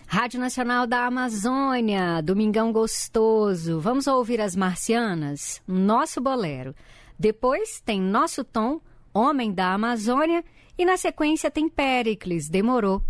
Rádio Nacional da Amazônia, Domingão Gostoso. Vamos ouvir as Marcianas, Nosso Bolero. Depois tem Nosso Tom, Homem da Amazônia. E na sequência tem Péricles, Demorou.